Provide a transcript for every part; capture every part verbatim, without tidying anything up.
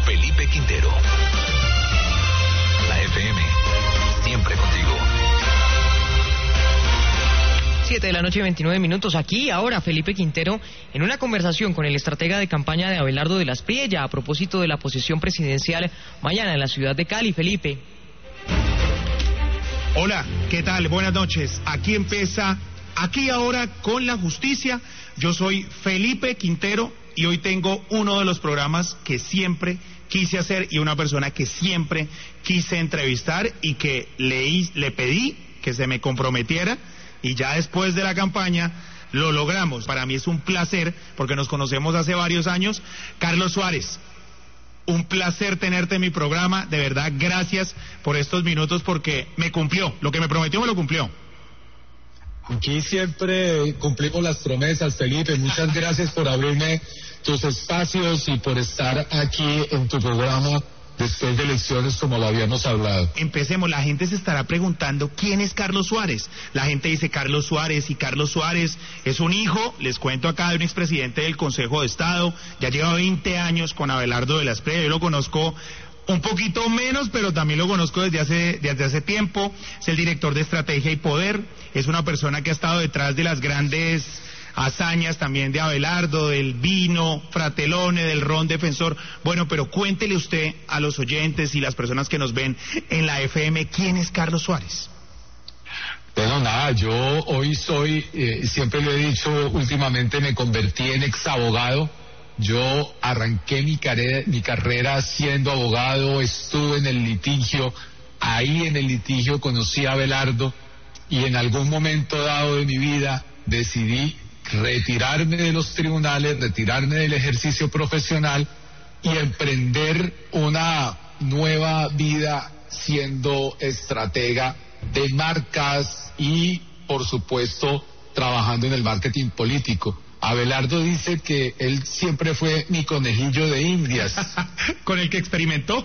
Felipe Quintero. La F M, siempre contigo. siete de la noche, veintinueve minutos. Aquí ahora Felipe Quintero en una conversación con el estratega de campaña de Abelardo de la Espriella a propósito de la posesión presidencial mañana en la ciudad de Cali. Felipe. Hola, ¿qué tal? Buenas noches. Aquí empieza Aquí ahora con la justicia. Yo soy Felipe Quintero y hoy tengo uno de los programas que siempre quise hacer y una persona que siempre quise entrevistar y que le, le pedí que se me comprometiera. Y ya después de la campaña lo logramos. Para mí es un placer, porque nos conocemos hace varios años. Carlos Suárez, un placer tenerte en mi programa. De verdad, gracias por estos minutos, porque me cumplió. Lo que me prometió me lo cumplió. Aquí siempre cumplimos las promesas, Felipe. Muchas gracias por abrirme tus espacios y por estar aquí en tu programa después de elecciones, como lo habíamos hablado. Empecemos. La gente se estará preguntando quién es Carlos Suárez. La gente dice Carlos Suárez, y Carlos Suárez es un hijo, les cuento acá, de un expresidente del Consejo de Estado. Ya lleva veinte años con Abelardo de la Espriella. Yo lo conozco un poquito menos, pero también lo conozco desde hace, desde hace tiempo. Es el director de Estrategia y Poder. Es una persona que ha estado detrás de las grandes hazañas también de Abelardo, del vino, Fratelone, del ron defensor. Bueno, pero cuéntele usted a los oyentes y las personas que nos ven en la F M, ¿quién es Carlos Suárez? Bueno, nada, yo hoy soy, eh, siempre lo he dicho, últimamente me convertí en exabogado. Yo arranqué mi, care- mi carrera siendo abogado, estuve en el litigio, ahí en el litigio conocí a Abelardo y en algún momento dado de mi vida decidí retirarme de los tribunales, retirarme del ejercicio profesional y emprender una nueva vida siendo estratega de marcas y, por supuesto, trabajando en el marketing político. Abelardo dice que él siempre fue mi conejillo de indias. ¿Con el que experimentó?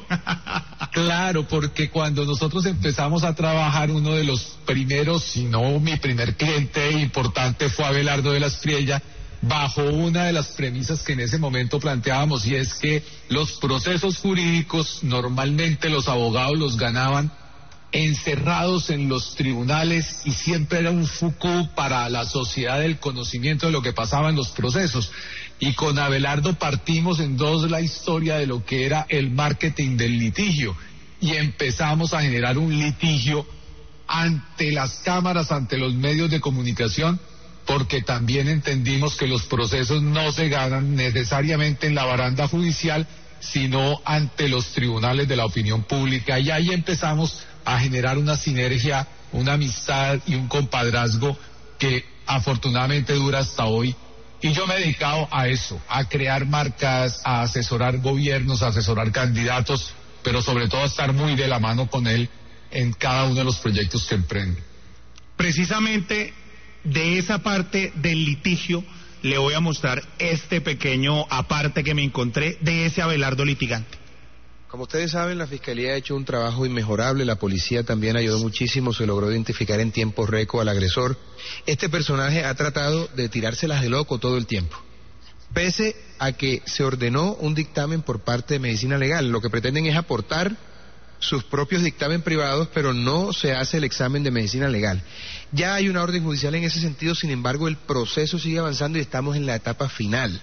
Claro, porque cuando nosotros empezamos a trabajar, uno de los primeros, si no mi primer cliente importante fue Abelardo de la Espriella, bajo una de las premisas que en ese momento planteábamos, y es que los procesos jurídicos normalmente los abogados los ganaban encerrados en los tribunales y siempre era un fuku para la sociedad del conocimiento de lo que pasaba en los procesos. Y con Abelardo partimos en dos la historia de lo que era el marketing del litigio y empezamos a generar un litigio ante las cámaras, ante los medios de comunicación, porque también entendimos que los procesos no se ganan necesariamente en la baranda judicial, sino ante los tribunales de la opinión pública. Y ahí empezamos a generar una sinergia, una amistad y un compadrazgo que afortunadamente dura hasta hoy. Y yo me he dedicado a eso, a crear marcas, a asesorar gobiernos, a asesorar candidatos, pero sobre todo a estar muy de la mano con él en cada uno de los proyectos que emprende. Precisamente de esa parte del litigio le voy a mostrar este pequeño aparte que me encontré de ese Abelardo litigante. Como ustedes saben, la Fiscalía ha hecho un trabajo inmejorable, la policía también ayudó muchísimo, se logró identificar en tiempo récord al agresor. Este personaje ha tratado de tirárselas de loco todo el tiempo, pese a que se ordenó un dictamen por parte de Medicina Legal. Lo que pretenden es aportar sus propios dictamen privados, pero no se hace el examen de Medicina Legal. Ya hay una orden judicial en ese sentido, sin embargo el proceso sigue avanzando y estamos en la etapa final.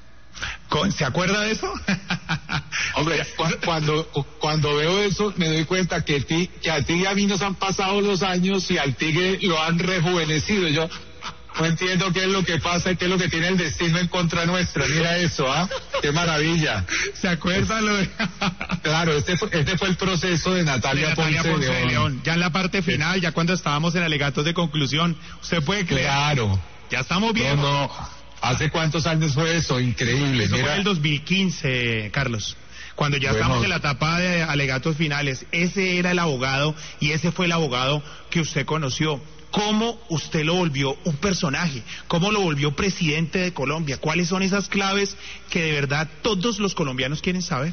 ¿Se acuerda de eso? Hombre, cuando cuando veo eso me doy cuenta que, ti, que a ti y a mí nos han pasado los años y al tigre lo han rejuvenecido. Yo no entiendo qué es lo que pasa y qué es lo que tiene el destino en contra nuestra. Mira eso, ¿ah? ¿eh? ¡Qué maravilla! ¿Se acuerda lo de...? Claro, este fue, este fue el proceso de Natalia, de Natalia Ponce, Ponce de León. León. Ya en la parte final, ya cuando estábamos en alegatos de conclusión, ¿usted puede creer? Claro. Ya estamos bien. No, no. ¿Hace cuántos años fue eso? Increíble. Eso Mira. fue en el dos mil quince, Carlos. Cuando ya bueno, estamos en la etapa de alegatos finales. Ese era el abogado y ese fue el abogado que usted conoció. ¿Cómo usted lo volvió un personaje? ¿Cómo lo volvió presidente de Colombia? ¿Cuáles son esas claves que de verdad todos los colombianos quieren saber?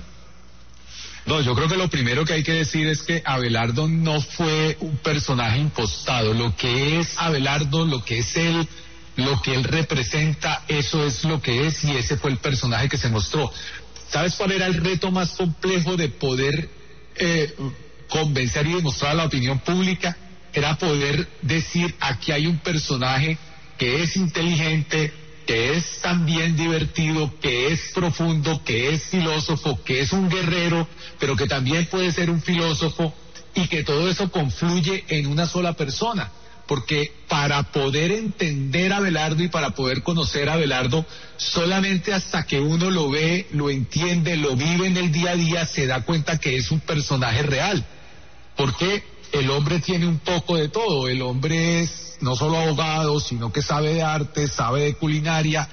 No, yo creo que lo primero que hay que decir es que Abelardo no fue un personaje impostado. Lo que es Abelardo, lo que es él, lo que él representa, eso es lo que es y ese fue el personaje que se mostró. ¿Sabes cuál era el reto más complejo de poder eh, convencer y demostrar a la opinión pública? Era poder decir, aquí hay un personaje que es inteligente, que es también divertido, que es profundo, que es filósofo, que es un guerrero, pero que también puede ser un filósofo, y que todo eso confluye en una sola persona. Porque para poder entender a Abelardo y para poder conocer a Abelardo, solamente hasta que uno lo ve, lo entiende, lo vive en el día a día, se da cuenta que es un personaje real. Porque el hombre tiene un poco de todo. El hombre es no solo abogado, sino que sabe de arte, sabe de culinaria,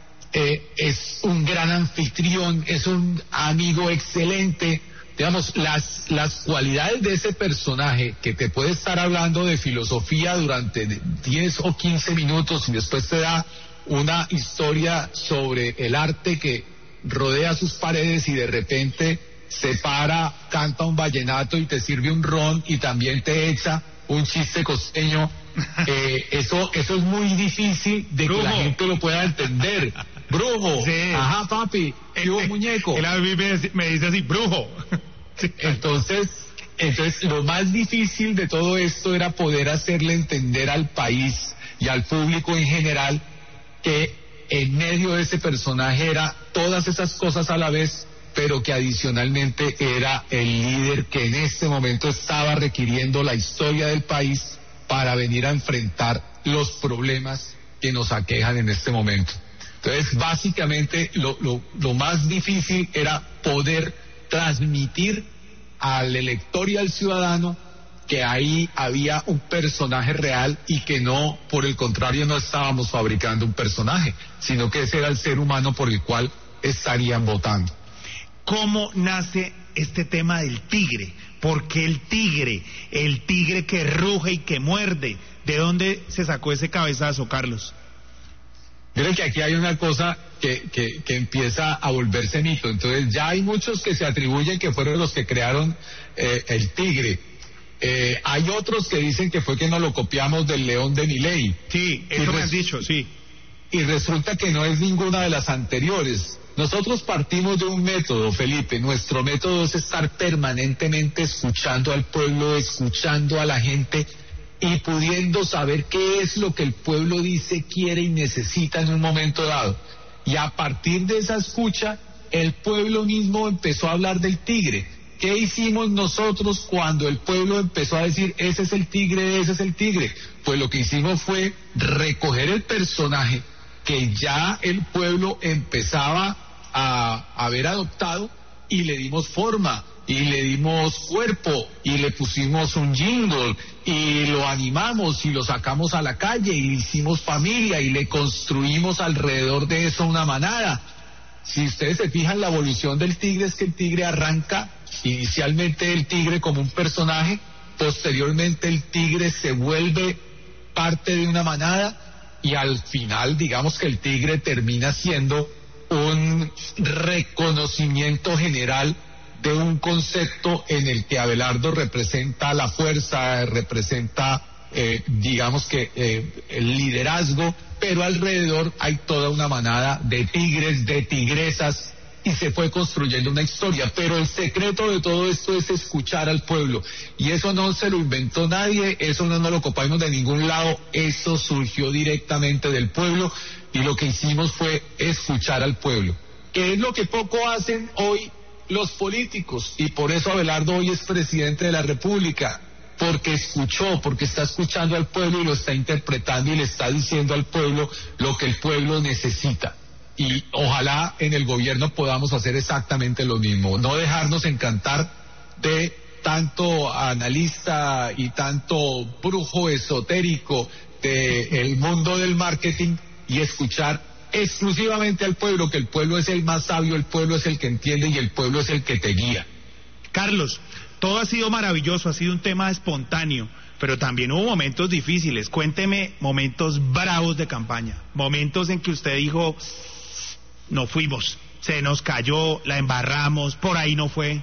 eh, es un gran anfitrión, es un amigo excelente. Digamos, las, las cualidades de ese personaje que te puede estar hablando de filosofía durante diez o quince minutos y después te da una historia sobre el arte que rodea sus paredes y de repente se para, canta un vallenato y te sirve un ron y también te echa un chiste costeño. Eh, eso, eso es muy difícil de Brujo. Que la gente lo pueda entender. Brujo, sí. Ajá, papi, ¿qué hubo, muñeco? Él a mí me, me dice así, brujo. Entonces, entonces, lo más difícil de todo esto era poder hacerle entender al país y al público en general que en medio de ese personaje era todas esas cosas a la vez, pero que adicionalmente era el líder que en este momento estaba requiriendo la historia del país para venir a enfrentar los problemas que nos aquejan en este momento. Entonces, básicamente, lo, lo, lo más difícil era poder transmitir al elector y al ciudadano que ahí había un personaje real y que no, por el contrario, no estábamos fabricando un personaje, sino que ese era el ser humano por el cual estarían votando. ¿Cómo nace este tema del tigre? ¿Por qué el tigre? El tigre que ruge y que muerde. ¿De dónde se sacó ese cabezazo, Carlos? Miren que aquí hay una cosa que, que, que empieza a volverse mito. Entonces ya hay muchos que se atribuyen que fueron los que crearon eh, el tigre. Eh, hay otros que dicen que fue que nos lo copiamos del león de Milei. Sí, eso me han dicho, sí. Y resulta que no es ninguna de las anteriores. Nosotros partimos de un método, Felipe. Nuestro método es estar permanentemente escuchando al pueblo, escuchando a la gente y pudiendo saber qué es lo que el pueblo dice, quiere y necesita en un momento dado. Y a partir de esa escucha, el pueblo mismo empezó a hablar del tigre. ¿Qué hicimos nosotros cuando el pueblo empezó a decir, ese es el tigre, ese es el tigre? Pues lo que hicimos fue recoger el personaje que ya el pueblo empezaba a haber adoptado y le dimos forma, y le dimos cuerpo, y le pusimos un jingle, y lo animamos, y lo sacamos a la calle, y hicimos familia, y le construimos alrededor de eso una manada. Si ustedes se fijan, la evolución del tigre es que el tigre arranca inicialmente el tigre como un personaje, posteriormente el tigre se vuelve parte de una manada, y al final, digamos que el tigre termina siendo un reconocimiento general de un concepto en el que Abelardo representa la fuerza, representa, eh, digamos que eh, el liderazgo, pero alrededor hay toda una manada de tigres, de tigresas, y se fue construyendo una historia. Pero el secreto de todo esto es escuchar al pueblo, y eso no se lo inventó nadie, eso no nos lo copiamos de ningún lado, eso surgió directamente del pueblo, y lo que hicimos fue escuchar al pueblo, que es lo que poco hacen hoy los políticos, y por eso Abelardo hoy es presidente de la República, porque escuchó, porque está escuchando al pueblo y lo está interpretando y le está diciendo al pueblo lo que el pueblo necesita. Y ojalá en el gobierno podamos hacer exactamente lo mismo, no dejarnos encantar de tanto analista y tanto brujo esotérico del mundo del marketing y escuchar exclusivamente al pueblo, que el pueblo es el más sabio, el pueblo es el que entiende y el pueblo es el que te guía. Carlos, todo ha sido maravilloso, ha sido un tema espontáneo, pero también hubo momentos difíciles. Cuénteme momentos bravos de campaña, momentos en que usted dijo, no fuimos, se nos cayó, la embarramos, por ahí no fue.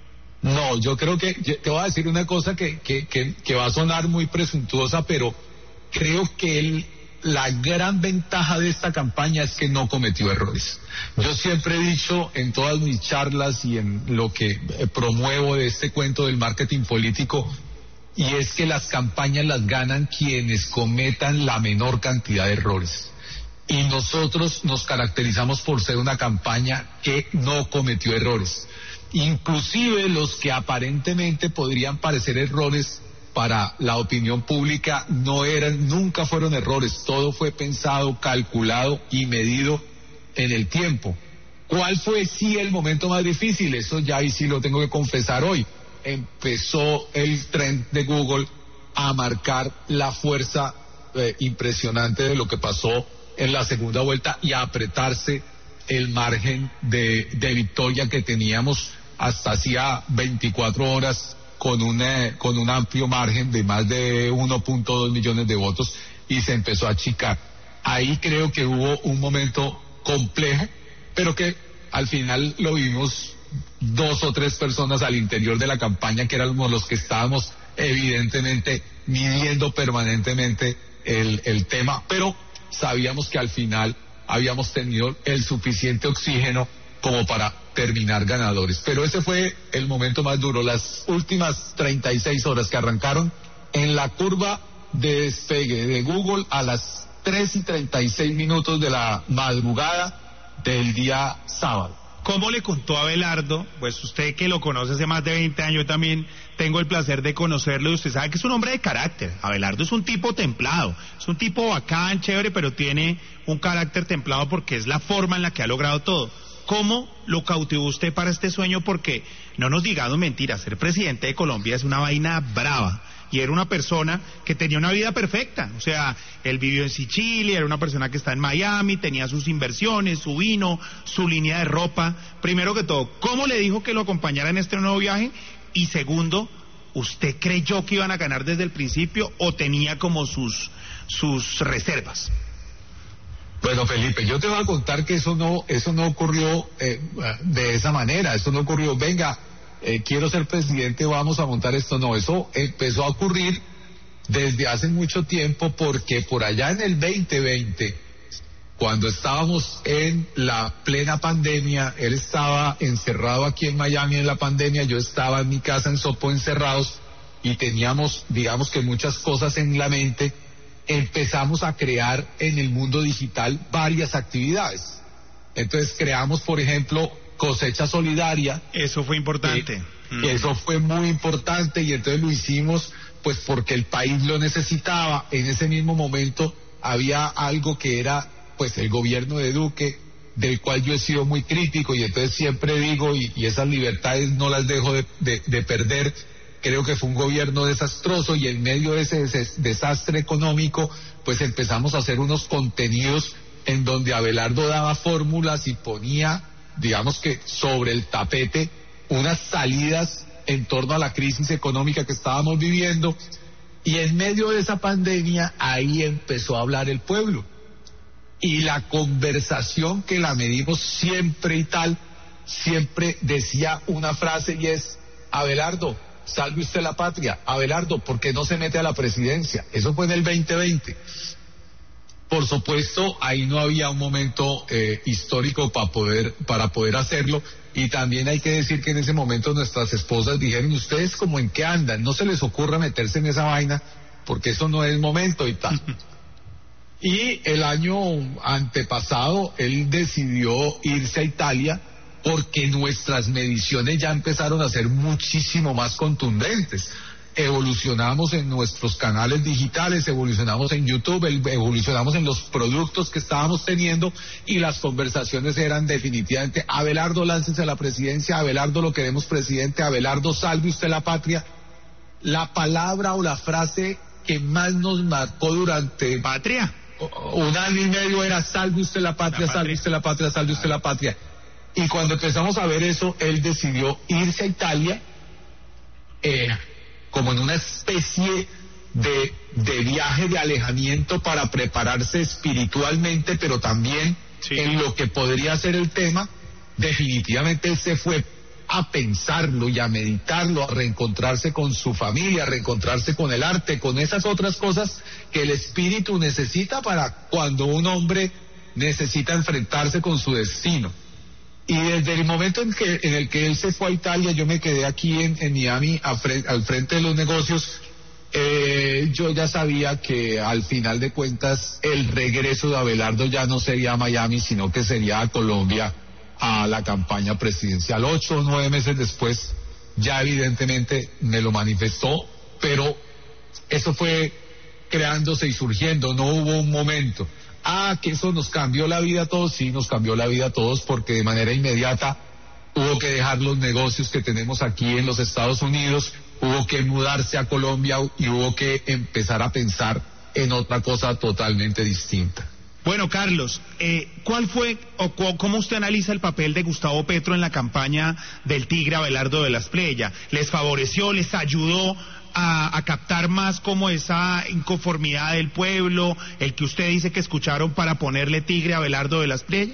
No, yo creo que, yo te voy a decir una cosa que, que, que, que va a sonar muy presuntuosa, pero creo que el la gran ventaja de esta campaña es que no cometió errores. Yo siempre he dicho en todas mis charlas y en lo que eh, promuevo de este cuento del marketing político, y es que las campañas las ganan quienes cometan la menor cantidad de errores. Y nosotros nos caracterizamos por ser una campaña que no cometió errores. Inclusive los que aparentemente podrían parecer errores para la opinión pública no eran, nunca fueron errores, todo fue pensado, calculado y medido en el tiempo. ¿Cuál fue sí el momento más difícil? Eso ya ahí sí lo tengo que confesar hoy. Empezó el trend de Google a marcar la fuerza eh, impresionante de lo que pasó en la segunda vuelta y a apretarse el margen de, de victoria que teníamos hasta hacía veinticuatro horas con un, eh, con un amplio margen de más de uno punto dos millones de votos, y se empezó a achicar. Ahí creo que hubo un momento complejo, pero que al final lo vimos dos o tres personas al interior de la campaña que éramos los que estábamos evidentemente midiendo permanentemente el, el tema, pero sabíamos que al final habíamos tenido el suficiente oxígeno como para terminar ganadores. Pero ese fue el momento más duro, las últimas treinta y seis horas que arrancaron en la curva de despegue de Google a las tres y treinta y seis minutos de la madrugada del día sábado. ¿Cómo le contó a Abelardo? Pues usted que lo conoce hace más de veinte años, yo también tengo el placer de conocerlo, y usted sabe que es un hombre de carácter. Abelardo es un tipo templado, es un tipo bacán, chévere, pero tiene un carácter templado porque es la forma en la que ha logrado todo. ¿Cómo lo cautivó usted para este sueño? Porque no nos digamos mentiras, ser presidente de Colombia es una vaina brava. Y era una persona que tenía una vida perfecta. O sea, él vivió en Sicilia, era una persona que está en Miami, tenía sus inversiones, su vino, su línea de ropa. Primero que todo, ¿cómo le dijo que lo acompañara en este nuevo viaje? Y segundo, ¿usted creyó que iban a ganar desde el principio o tenía como sus, sus reservas? Bueno, Felipe, yo te voy a contar que eso no, eso no ocurrió eh, de esa manera. Eso no ocurrió, venga, eh, quiero ser presidente, vamos a montar esto. No, eso empezó a ocurrir desde hace mucho tiempo, porque por allá en el veinte veinte, cuando estábamos en la plena pandemia, él estaba encerrado aquí en Miami en la pandemia, yo estaba en mi casa en Sopo encerrados, y teníamos, digamos que muchas cosas en la mente. Empezamos a crear en el mundo digital varias actividades. Entonces creamos, por ejemplo, Cosecha Solidaria. Eso fue importante. Eh, mm. Eso fue muy importante, y entonces lo hicimos pues porque el país lo necesitaba. En ese mismo momento había algo que era pues el gobierno de Duque, del cual yo he sido muy crítico, y entonces siempre digo, y, y esas libertades no las dejo de, de, de perder. Creo que fue un gobierno desastroso, y en medio de ese, ese desastre económico, pues empezamos a hacer unos contenidos en donde Abelardo daba fórmulas y ponía, digamos que sobre el tapete, unas salidas en torno a la crisis económica que estábamos viviendo, y en medio de esa pandemia ahí empezó a hablar el pueblo. Y la conversación, que la medimos siempre y tal, siempre decía una frase, y es: Abelardo, salve usted la patria. Abelardo, ¿por qué no se mete a la presidencia? Eso fue en el veinte veinte. Por supuesto, ahí no había un momento eh, histórico para poder, para poder hacerlo, y también hay que decir que en ese momento nuestras esposas dijeron: ustedes como en qué andan, no se les ocurra meterse en esa vaina, porque eso no es momento y tal. Y el año antepasado él decidió irse a Italia, porque nuestras mediciones ya empezaron a ser muchísimo más contundentes. Evolucionamos en nuestros canales digitales, evolucionamos en YouTube, evolucionamos en los productos que estábamos teniendo, y las conversaciones eran definitivamente: Abelardo, láncese a la presidencia, Abelardo, lo queremos presidente, Abelardo, salve usted la patria. La palabra o la frase que más nos marcó durante patria un año y medio era: salve usted la patria, la patria. salve usted la patria, salve usted la patria. Y cuando empezamos a ver eso, él decidió irse a Italia, eh, como en una especie de, de viaje de alejamiento para prepararse espiritualmente, pero también sí. en lo que podría ser el tema. Definitivamente él se fue a pensarlo y a meditarlo, a reencontrarse con su familia, a reencontrarse con el arte, con esas otras cosas que el espíritu necesita para cuando un hombre necesita enfrentarse con su destino. Y desde el momento en que en el que él se fue a Italia, yo me quedé aquí en, en Miami a fre- al frente de los negocios. Eh, yo ya sabía que al final de cuentas el regreso de Abelardo ya no sería a Miami, sino que sería a Colombia, a la campaña presidencial. Ocho o nueve meses después ya evidentemente me lo manifestó, pero eso fue creándose y surgiendo, no hubo un momento. Ah, que eso nos cambió la vida a todos, sí, nos cambió la vida a todos, porque de manera inmediata hubo que dejar los negocios que tenemos aquí en los Estados Unidos, hubo que mudarse a Colombia y hubo que empezar a pensar en otra cosa totalmente distinta. Bueno, Carlos, eh, ¿cuál fue o cu- cómo usted analiza el papel de Gustavo Petro en la campaña del Tigre Abelardo de la Espriella? ¿Les favoreció, les ayudó a, a captar más como esa inconformidad del pueblo, el que usted dice que escucharon para ponerle Tigre Abelardo de la Espriella?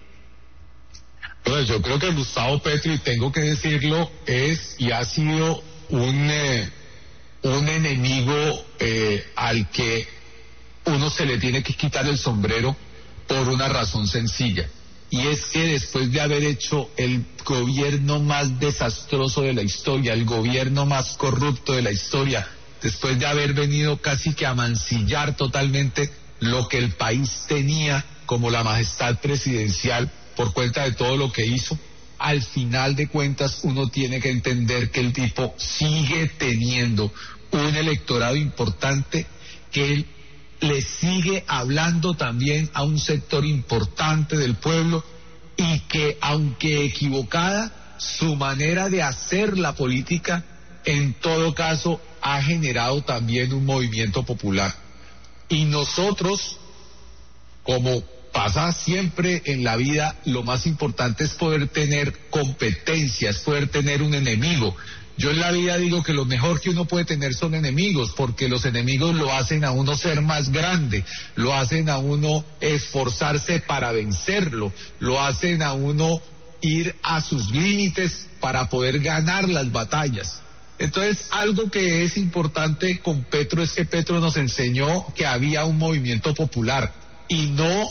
Pues yo creo que Gustavo Petro, y tengo que decirlo, es y ha sido un, eh, un enemigo eh, al que uno se le tiene que quitar el sombrero por una razón sencilla, y es que después de haber hecho el gobierno más desastroso de la historia, el gobierno más corrupto de la historia, después de haber venido casi que a mancillar totalmente lo que el país tenía como la majestad presidencial por cuenta de todo lo que hizo, al final de cuentas uno tiene que entender que el tipo sigue teniendo un electorado importante, que él le sigue hablando también a un sector importante del pueblo, y que aunque equivocada, su manera de hacer la política en todo caso ha generado también un movimiento popular. Y nosotros, como pasa siempre en la vida, lo más importante es poder tener competencias, poder tener un enemigo. Yo en la vida digo que lo mejor que uno puede tener son enemigos, porque los enemigos lo hacen a uno ser más grande, lo hacen a uno esforzarse para vencerlo, lo hacen a uno ir a sus límites para poder ganar las batallas. Entonces, algo que es importante con Petro es que Petro nos enseñó que había un movimiento popular y no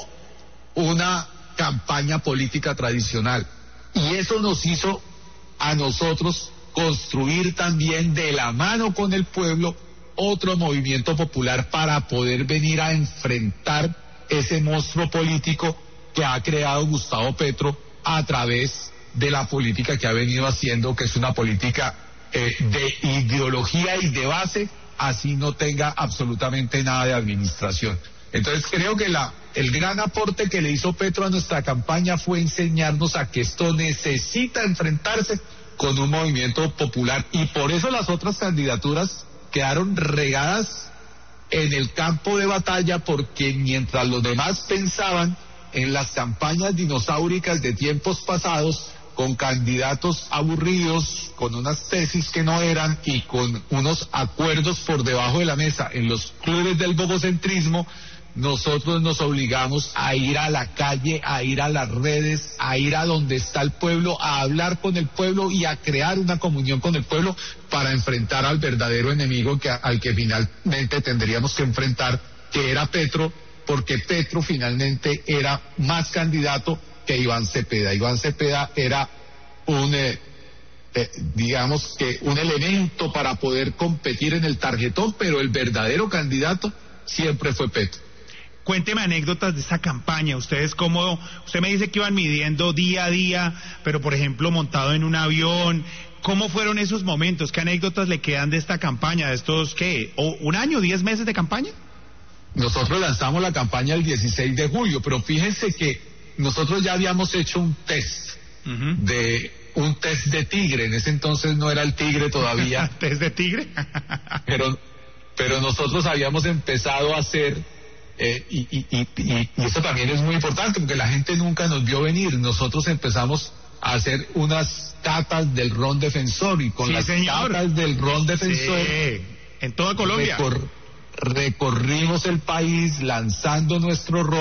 una campaña política tradicional. Y eso nos hizo a nosotros construir también de la mano con el pueblo otro movimiento popular para poder venir a enfrentar ese monstruo político que ha creado Gustavo Petro a través de la política que ha venido haciendo, que es una política eh, de ideología y de base, así no tenga absolutamente nada de administración. Entonces creo que la, el gran aporte que le hizo Petro a nuestra campaña fue enseñarnos a que esto necesita enfrentarse con un movimiento popular, y por eso las otras candidaturas quedaron regadas en el campo de batalla, porque mientras los demás pensaban en las campañas dinosauricas de tiempos pasados, con candidatos aburridos, con unas tesis que no eran y con unos acuerdos por debajo de la mesa en los clubes del bogocentrismo, nosotros nos obligamos a ir a la calle, a ir a las redes, a ir a donde está el pueblo, a hablar con el pueblo y a crear una comunión con el pueblo para enfrentar al verdadero enemigo que, al que finalmente tendríamos que enfrentar, que era Petro, porque Petro finalmente era más candidato que Iván Cepeda. Iván Cepeda era un, eh, eh, digamos que un elemento para poder competir en el tarjetón, pero el verdadero candidato siempre fue Petro. Cuénteme anécdotas de esa campaña. Ustedes cómo, usted me dice que iban midiendo día a día, pero por ejemplo montado en un avión. ¿Cómo fueron esos momentos? ¿Qué anécdotas le quedan de esta campaña? ¿De estos qué? ¿O un año, diez meses de campaña? Nosotros lanzamos la campaña el dieciséis de julio, pero fíjense que nosotros ya habíamos hecho un test uh-huh. de un test de tigre. En ese entonces no era el tigre todavía. ¿Test de tigre? pero pero nosotros habíamos empezado a hacer eh, y, y, y, y, y eso también es muy importante porque la gente nunca nos vio venir. Nosotros empezamos a hacer unas catas del ron defensor, y con sí, las señor. catas del ron defensor sí, en toda Colombia recor, recorrimos el país lanzando nuestro ron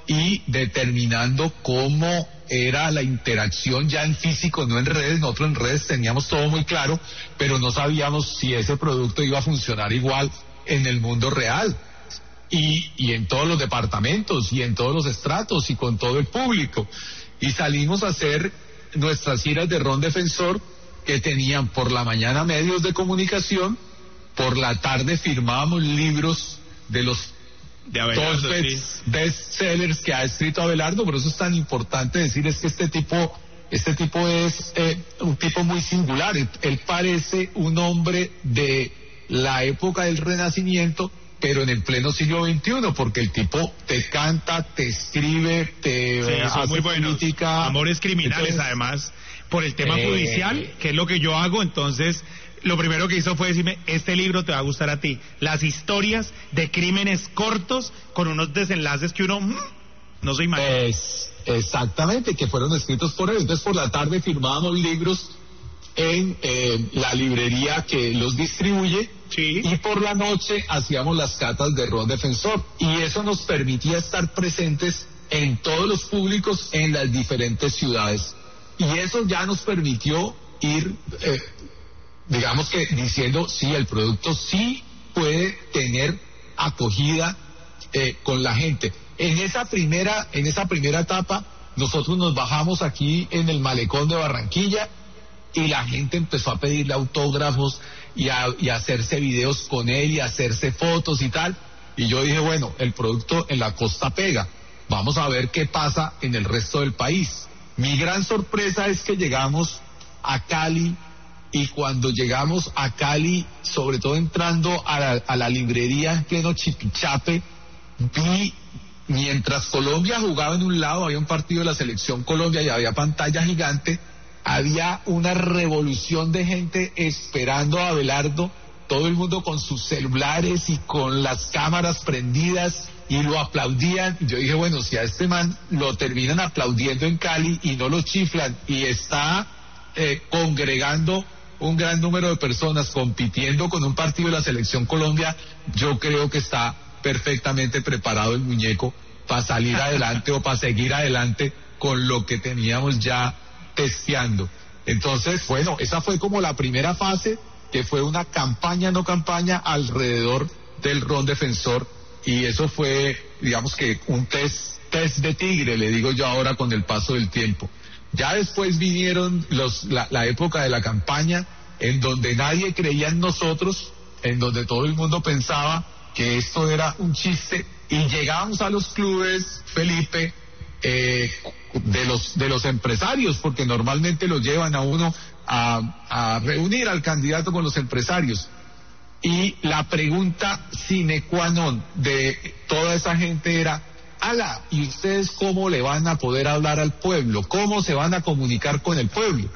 y determinando cómo era la interacción ya en físico, no en redes. Nosotros en redes teníamos todo muy claro, pero no sabíamos si ese producto iba a funcionar igual en el mundo real y, y en todos los departamentos y en todos los estratos y con todo el público. Y salimos a hacer nuestras giras de Ron Defensor, que tenían por la mañana medios de comunicación, por la tarde firmábamos libros de los de Abelardo, dos best, sí. bestsellers que ha escrito Abelardo. Por eso es tan importante decir es que este tipo este tipo es eh, un tipo muy singular. Él, él parece un hombre de la época del Renacimiento, pero en el pleno siglo veintiuno, porque el tipo te canta, te escribe, te sí, eh, hace muy buenos. política. Amores criminales, Entonces, además, por el tema eh, judicial, que es lo que yo hago. Entonces, lo primero que hizo fue decirme, este libro te va a gustar a ti. Las historias de crímenes cortos con unos desenlaces que uno mmm, no se imagina. Es, exactamente, que fueron escritos por él. Entonces, por la tarde firmábamos libros en eh, la librería que los distribuye, sí. Y por la noche hacíamos las catas de Ron Defensor, y eso nos permitía estar presentes en todos los públicos en las diferentes ciudades, y eso ya nos permitió ir eh, digamos que diciendo sí, el producto sí puede tener acogida eh, con la gente. En esa primera en esa primera etapa nosotros nos bajamos aquí en el malecón de Barranquilla y la gente empezó a pedirle autógrafos y a, y a hacerse videos con él y a hacerse fotos y tal. Y yo dije, bueno, el producto en la costa pega. Vamos a ver qué pasa en el resto del país. Mi gran sorpresa es que llegamos a Cali, y cuando llegamos a Cali, sobre todo entrando a la, a la librería en pleno Chipichape, vi, mientras Colombia jugaba en un lado, había un partido de la selección Colombia y había pantalla gigante, había una revolución de gente esperando a Abelardo, todo el mundo con sus celulares y con las cámaras prendidas, y lo aplaudían. Y yo dije, bueno, si a este man lo terminan aplaudiendo en Cali y no lo chiflan, y está eh, congregando un gran número de personas compitiendo con un partido de la selección Colombia, yo creo que está perfectamente preparado el muñeco para salir adelante o para seguir adelante con lo que teníamos ya testeando. Entonces, bueno, esa fue como la primera fase, que fue una campaña, no campaña, alrededor del Ron Defensor, y eso fue, digamos que un test, test de tigre, le digo yo ahora con el paso del tiempo. Ya después vinieron los, la, la época de la campaña, en donde nadie creía en nosotros, en donde todo el mundo pensaba que esto era un chiste, y llegábamos a los clubes, Felipe, eh, de los de los empresarios, porque normalmente lo llevan a uno a, a reunir al candidato con los empresarios. Y la pregunta sine qua non de toda esa gente era, ala, ¿y ustedes cómo le van a poder hablar al pueblo? ¿Cómo se van a comunicar con el pueblo?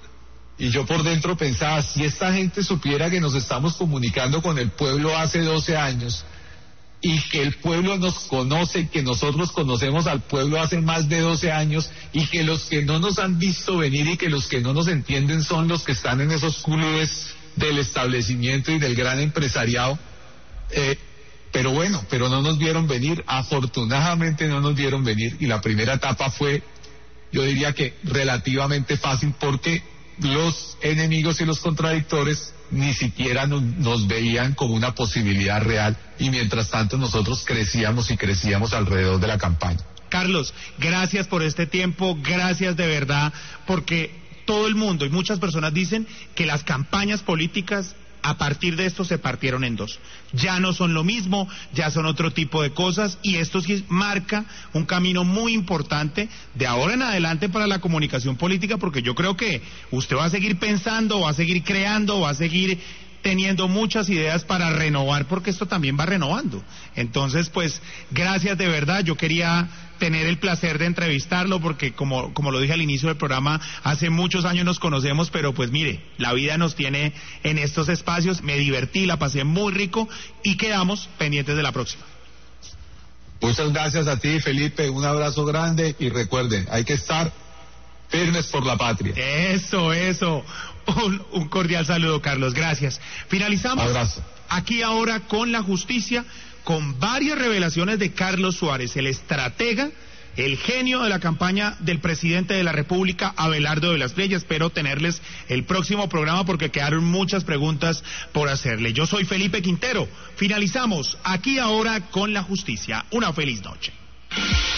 Y yo por dentro pensaba, si esta gente supiera que nos estamos comunicando con el pueblo hace doce años, y que el pueblo nos conoce, que nosotros conocemos al pueblo hace más de doce años, y que los que no nos han visto venir y que los que no nos entienden son los que están en esos clubes del establecimiento y del gran empresariado, eh, pero bueno, pero no nos vieron venir, afortunadamente no nos vieron venir, y la primera etapa fue, yo diría que relativamente fácil, porque los enemigos y los contradictores ni siquiera nos, nos veían como una posibilidad real, y mientras tanto nosotros crecíamos y crecíamos alrededor de la campaña. Carlos, gracias por este tiempo, gracias de verdad, porque todo el mundo y muchas personas dicen que las campañas políticas a partir de esto se partieron en dos. Ya no son lo mismo, ya son otro tipo de cosas, y esto sí marca un camino muy importante de ahora en adelante para la comunicación política, porque yo creo que usted va a seguir pensando, va a seguir creando, va a seguir teniendo muchas ideas para renovar, porque esto también va renovando. Entonces, pues, gracias de verdad. Yo quería tener el placer de entrevistarlo, porque como, como lo dije al inicio del programa, hace muchos años nos conocemos, pero pues mire, la vida nos tiene en estos espacios. Me divertí, la pasé muy rico, y quedamos pendientes de la próxima. Muchas gracias a ti, Felipe, un abrazo grande, y recuerden, hay que estar firmes por la patria. Eso, eso. Un, un cordial saludo, Carlos, gracias. Finalizamos Abrazo. aquí ahora con la justicia, con varias revelaciones de Carlos Suárez, el estratega, el genio de la campaña del presidente de la República, Abelardo de las Priellas. Espero tenerles el próximo programa porque quedaron muchas preguntas por hacerle. Yo soy Felipe Quintero. Finalizamos Aquí Ahora con la Justicia. Una feliz noche.